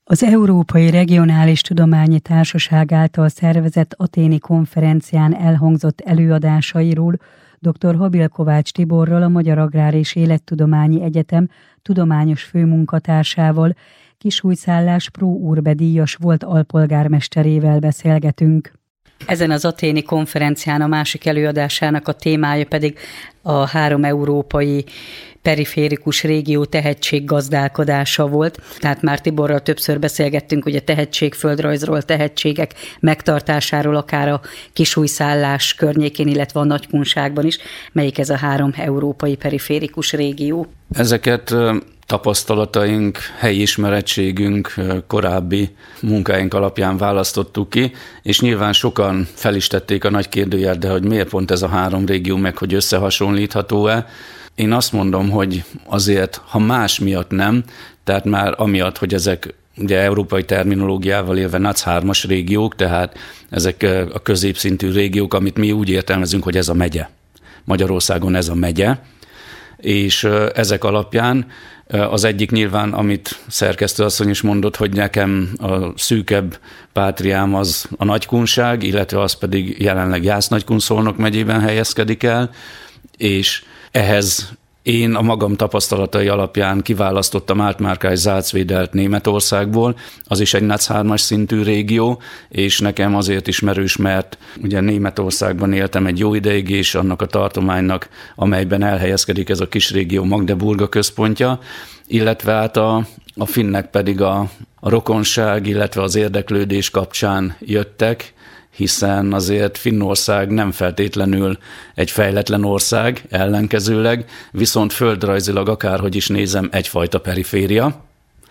Az Európai Regionális Tudományi Társaság által szervezett athéni konferencián elhangzott előadásairól dr. Habil Kovács Tiborral, a Magyar Agrár és Élettudományi Egyetem tudományos főmunkatársával, Kisújszállás Pró Urbe díjas volt alpolgármesterével beszélgetünk. Ezen az athéni konferencián a másik előadásának a témája pedig a 3 európai periférikus régió tehetséggazdálkodása volt. Tehát már Tiborral többször beszélgettünk ugye tehetségföldrajzról, tehetségek megtartásáról, akár a Kisújszállás környékén, illetve a Nagykunságban is. Melyik ez a 3 európai periférikus régió? Ezeket tapasztalataink, helyi ismerettségünk, korábbi munkáink alapján választottuk ki, és nyilván sokan fel is tették a nagy kérdőjelt, de hogy miért pont ez a 3 régió, meg hogy összehasonlítható-e. Én azt mondom, hogy azért, ha más miatt nem, tehát már amiatt, hogy ezek ugye európai terminológiával élve NUTS 3-as régiók, tehát ezek a középszintű régiók, amit mi úgy értelmezünk, hogy ez a megye. Magyarországon ez a megye, és ezek alapján az egyik nyilván, amit szerkesztőasszony is mondott, hogy nekem a szűkebb pátriám az a Nagykunság, illetve az pedig jelenleg Jász-Nagykun-Szolnok megyében helyezkedik el, és ehhez én a magam tapasztalatai alapján kiválasztottam Altmark Salzwedelt Németországból, az is egy NUTS 3-as szintű régió, és nekem azért ismerős, mert ugye Németországban éltem egy jó ideig, és annak a tartománynak, amelyben elhelyezkedik ez a kis régió, Magdeburg a központja, illetve hát a finnek pedig a rokonság, illetve az érdeklődés kapcsán jöttek, hiszen azért Finnország nem feltétlenül egy fejletlen ország, ellenkezőleg, viszont földrajzilag akárhogy is nézem, egyfajta periféria,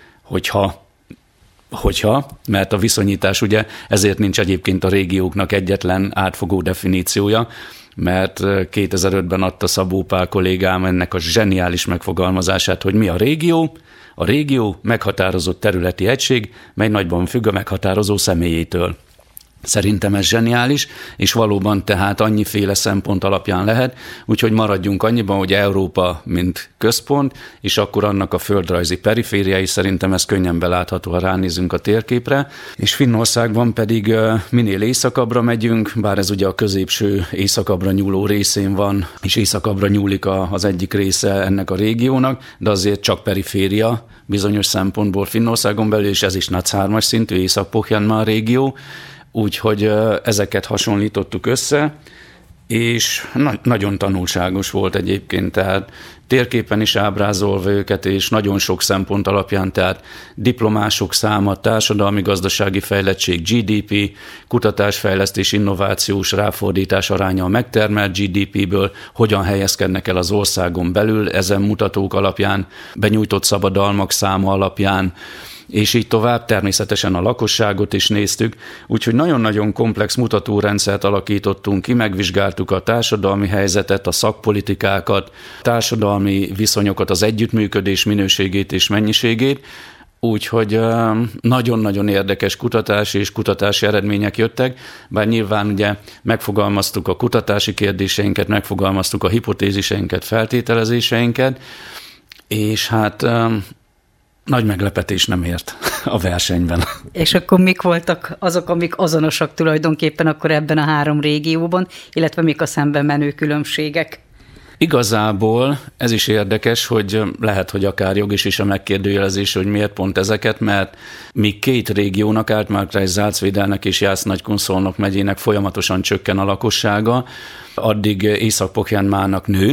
hogyha, mert a viszonyítás ugye ezért nincs egyébként a régióknak egyetlen átfogó definíciója, mert 2005-ben adta Szabó Pál kollégám ennek a zseniális megfogalmazását, hogy mi a régió? A régió meghatározott területi egység, mely nagyban függ a meghatározó személyétől. Szerintem ez zseniális, és valóban tehát annyiféle szempont alapján lehet, úgyhogy maradjunk annyiban, hogy Európa mint központ, és akkor annak a földrajzi perifériái, szerintem ez könnyen belátható, ha ránézünk a térképre, és Finnországban pedig minél északabbra megyünk, bár ez ugye a középső északabbra nyúló részén van, és északabbra nyúlik az egyik része ennek a régiónak, de azért csak periféria bizonyos szempontból Finnországon belül, és ez is NUTS 3-as szintű Észak-Pohjanmár régió, úgyhogy ezeket hasonlítottuk össze, és nagyon tanulságos volt egyébként, tehát térképen is ábrázolva őket, és nagyon sok szempont alapján, tehát diplomások száma, társadalmi-gazdasági fejlettség, GDP, kutatásfejlesztés, innovációs ráfordítás aránya a megtermelt GDP-ből, hogyan helyezkednek el az országon belül, ezen mutatók alapján, benyújtott szabadalmak száma alapján, és így tovább, természetesen a lakosságot is néztük, úgyhogy nagyon-nagyon komplex mutatórendszert alakítottunk ki, megvizsgáltuk a társadalmi helyzetet, a szakpolitikákat, társadalmi viszonyokat, az együttműködés minőségét és mennyiségét, úgyhogy nagyon-nagyon érdekes kutatás és kutatási eredmények jöttek, bár nyilván ugye megfogalmaztuk a kutatási kérdéseinket, megfogalmaztuk a hipotéziseinket, feltételezéseinket, és hát nagy meglepetés nem ért a versenyben. És akkor mik voltak azok, amik azonosak tulajdonképpen akkor ebben a 3 régióban, illetve mik a szemben menő különbségek? Igazából ez is érdekes, hogy lehet, hogy akár jogos is a megkérdőjelezés, hogy miért pont ezeket, mert míg 2 régiónak, Altmark Salzwedelnek és Jász-Nagykun-Szolnok megyének folyamatosan csökken a lakossága, addig Észak-Pohjanmárnak nő,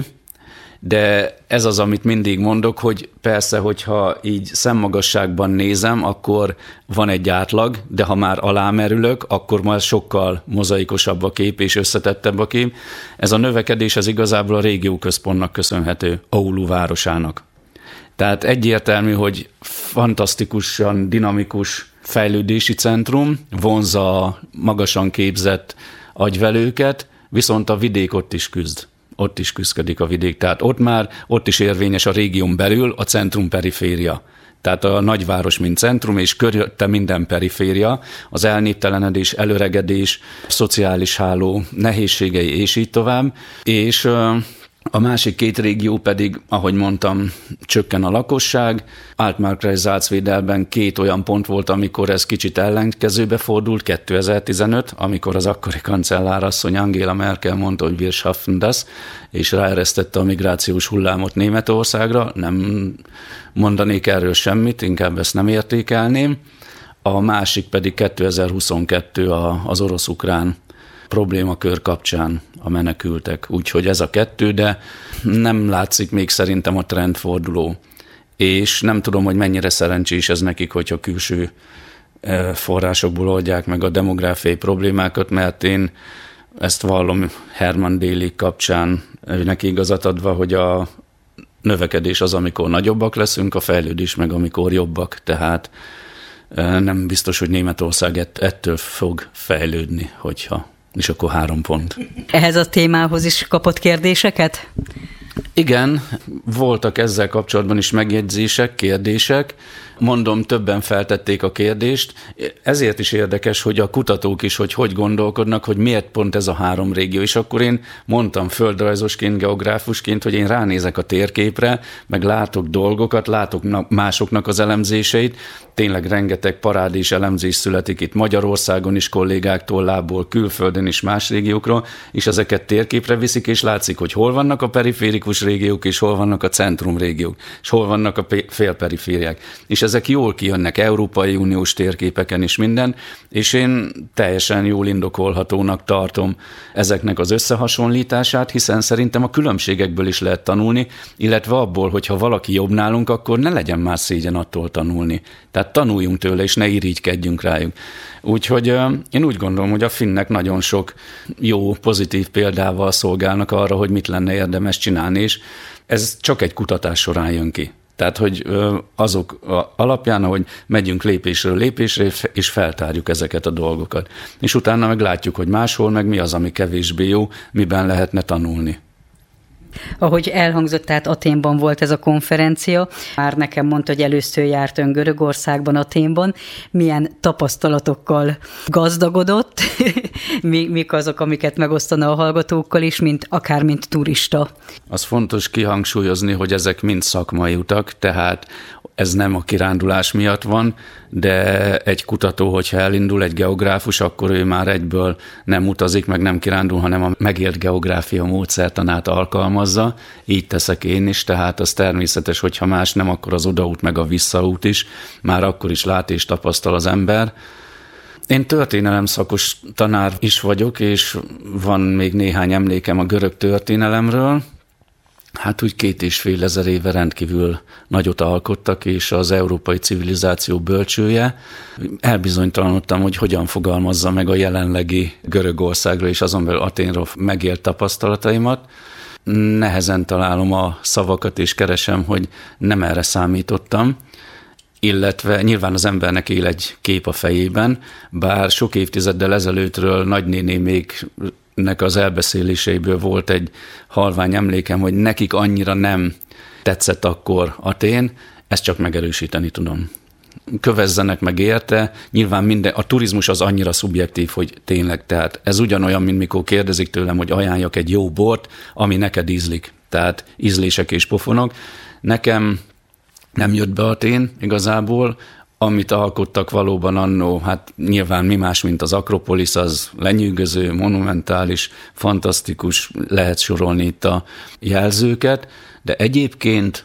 de ez az, amit mindig mondok, hogy persze, hogyha így szemmagasságban nézem, akkor van egy átlag, de ha már alámerülök, akkor már sokkal mozaikosabb a kép és összetettebb a kép. Ez a növekedés az igazából a régióközpontnak köszönhető, Oulu városának. Tehát egyértelmű, hogy fantasztikusan dinamikus fejlődési centrum, vonzza a magasan képzett agyvelőket, viszont a vidék ott is küzd. Ott is küszködik a vidék, tehát ott is érvényes a régión belül a centrum-periféria. Tehát a nagyváros, mint centrum, és körülötte minden periféria, az elnéptelenedés, előregedés, szociális háló nehézségei, és így tovább. És A másik két régió pedig, ahogy mondtam, csökken a lakosság. Altmarkreis Salzwedel-ben 2 olyan pont volt, amikor ez kicsit ellenkezőbe fordult, 2015, amikor az akkori kancellárasszony Angela Merkel mondta, hogy wir schaffen das, és ráeresztette a migrációs hullámot Németországra. Nem mondanék erről semmit, inkább ezt nem értékelném. A másik pedig 2022 az orosz-ukrán problémakör kapcsán a menekültek. Úgyhogy ez a 2, de nem látszik még szerintem a trendforduló. És nem tudom, hogy mennyire szerencsés ez nekik, hogyha külső forrásokból oldják meg a demográfiai problémákat, mert én ezt vallom Herman Daly kapcsán, neki igazat adva, hogy a növekedés az, amikor nagyobbak leszünk, a fejlődés meg, amikor jobbak. Tehát nem biztos, hogy Németország ettől fog fejlődni, hogyha... És akkor 3 pont. Ehhez a témához is kapott kérdéseket? Igen, voltak ezzel kapcsolatban is megjegyzések, kérdések. Mondom, többen feltették a kérdést. Ezért is érdekes, hogy a kutatók is, hogy gondolkodnak, hogy miért pont ez a 3 régió. És akkor én mondtam földrajzosként, geográfusként, hogy én ránézek a térképre, meg látok dolgokat, látok másoknak az elemzéseit. Tényleg rengeteg parádés elemzés születik itt Magyarországon is, kollégák tollából, külföldön is, más régiókról, és ezeket térképre viszik, és látszik, hogy hol vannak a periférikus régiók, és hol vannak a centrumrégiók, és hol vannak a félperifériák. És ezek jól kijönnek Európai Uniós térképeken is minden, és én teljesen jól indokolhatónak tartom ezeknek az összehasonlítását, hiszen szerintem a különbségekből is lehet tanulni, illetve abból, hogyha valaki jobb nálunk, akkor ne legyen már szégyen attól tanulni. Tehát tanuljunk tőle, és ne irigykedjünk rájuk. Úgyhogy én úgy gondolom, hogy a finnek nagyon sok jó, pozitív példával szolgálnak arra, hogy mit lenne érdemes csinálni, és ez csak egy kutatás során jön ki. Tehát, hogy azok alapján, ahogy megyünk lépésről lépésre, és feltárjuk ezeket a dolgokat. És utána meg látjuk, hogy máshol meg mi az, ami kevésbé jó, miben lehetne tanulni. Ahogy elhangzott, tehát Athénban volt ez a konferencia. Már nekem mondta, hogy először járt ön Görögországban, Athénban. Milyen tapasztalatokkal gazdagodott? Mik azok, amiket megosztana a hallgatókkal is, akár mint turista? Az fontos kihangsúlyozni, hogy ezek mind szakmai utak, tehát ez nem a kirándulás miatt van, de egy kutató, hogyha elindul, egy geográfus, akkor ő már egyből nem utazik, meg nem kirándul, hanem a megélt geográfia módszertanát alkalmazza. Így teszek én is, tehát az természetes, hogyha más nem, akkor az odaút meg a visszaút is. Már akkor is lát és tapasztal az ember. Én történelem szakos tanár is vagyok, és van még néhány emlékem a görög történelemről. Hát úgy 2,5 ezer éve rendkívül nagyot alkottak, és az európai civilizáció bölcsője. Elbizonytalanodtam, hogy hogyan fogalmazza meg a jelenlegi Görögországra és azon belül Athénról megélt tapasztalataimat. Nehezen találom a szavakat, és keresem, hogy nem erre számítottam. Illetve nyilván az embernek él egy kép a fejében, bár sok évtizeddel ezelőttről nagynénéméknek az elbeszéléseiből volt egy halvány emlékem, hogy nekik annyira nem tetszett akkor Athén, ezt csak megerősíteni tudom. Kövezzenek meg érte, nyilván a turizmus az annyira szubjektív, hogy tényleg, tehát ez ugyanolyan, mint mikor kérdezik tőlem, hogy ajánljak egy jó bort, ami neked ízlik, tehát ízlések és pofonok. Nekem nem jött be Athén igazából, amit alkottak valóban annó, hát nyilván mi más, mint az Akropolisz, az lenyűgöző, monumentális, fantasztikus, lehet sorolni itt a jelzőket, de egyébként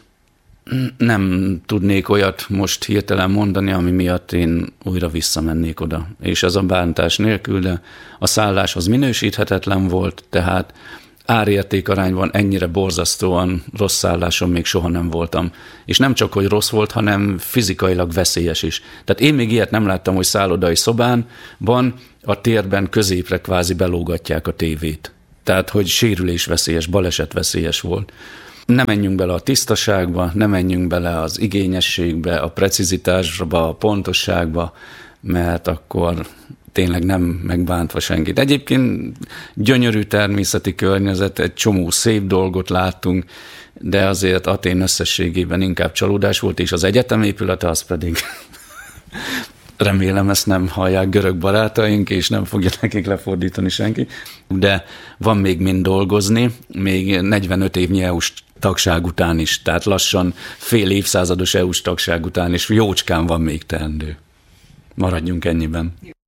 nem tudnék olyat most hirtelen mondani, ami miatt én újra visszamennék oda. És ez a bántás nélkül, de a szállás az minősíthetetlen volt, tehát árértékarányban ennyire borzasztóan rossz szálláson még soha nem voltam. És nem csak, hogy rossz volt, hanem fizikailag veszélyes is. Tehát én még ilyet nem láttam, hogy szállodai szobánban a térben középre kvázi belógatják a tévét. Tehát, hogy sérülésveszélyes, balesetveszélyes volt. Ne menjünk bele a tisztaságba, ne menjünk bele az igényességbe, a precizitásba, a pontosságba, mert akkor tényleg nem megbántva senkit. Egyébként gyönyörű természeti környezet, egy csomó szép dolgot láttunk, de azért Athén összességében inkább csalódás volt, és az egyetem épülete az pedig remélem ezt nem hallják görög barátaink, és nem fogja nekik lefordítani senki, de van még mind dolgozni, még 45 évnyi EU-s tagság után is, tehát lassan fél évszázados EU-s tagság után is jócskán van még teendő. Maradjunk ennyiben.